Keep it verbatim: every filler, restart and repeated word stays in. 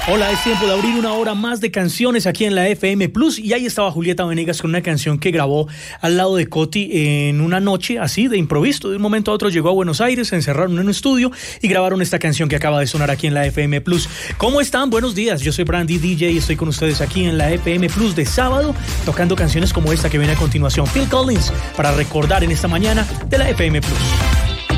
Hola, es tiempo de abrir una hora más de canciones aquí en la F M Plus y ahí estaba Julieta Venegas con una canción que grabó al lado de Coti en una noche así de improviso. De un momento a otro llegó a Buenos Aires, se encerraron en un estudio y grabaron esta canción que acaba de sonar aquí en la F M Plus. ¿Cómo están? Buenos días, yo soy Brandy D J y estoy con ustedes aquí en la F M Plus de sábado tocando canciones como esta que viene a continuación, Phil Collins, para recordar en esta mañana de la F M Plus.